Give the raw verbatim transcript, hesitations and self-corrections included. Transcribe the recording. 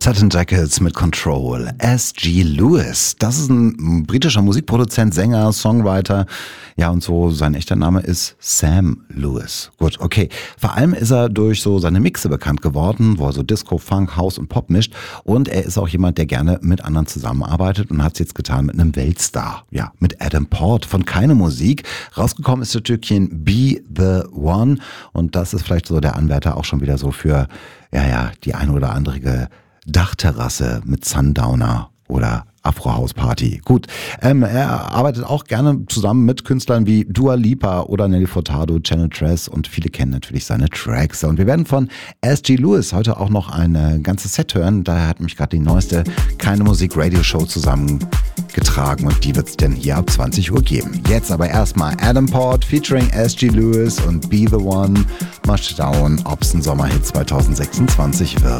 Satin Jackets mit Control, S G Lewis. Das ist ein britischer Musikproduzent, Sänger, Songwriter. Ja, und so sein echter Name ist Sam Lewis. Gut, okay. Vor allem ist er durch so seine Mixe bekannt geworden, wo er so Disco, Funk, House und Pop mischt. Und er ist auch jemand, der gerne mit anderen zusammenarbeitet und hat es jetzt getan mit einem Weltstar. Ja, mit Adam Port von Keine Musik. Rausgekommen ist das Stückchen Be the One. Und das ist vielleicht so der Anwärter auch schon wieder so für, ja, ja, die eine oder andere Dachterrasse mit Sundowner oder Afro-House-Party. Gut, ähm, er arbeitet auch gerne zusammen mit Künstlern wie Dua Lipa oder Nelly Furtado, Channel Tres und viele kennen natürlich seine Tracks. Und wir werden von S G Lewis heute auch noch ein ganzes Set hören. Daher hat mich gerade die neueste Keine Musik Radio Show zusammengetragen und die wird es denn hier ab zwanzig Uhr geben. Jetzt aber erstmal Adam Port featuring S G Lewis und Be the One. Mal schauen, ob es ein Sommerhit zwanzig sechsundzwanzig wird.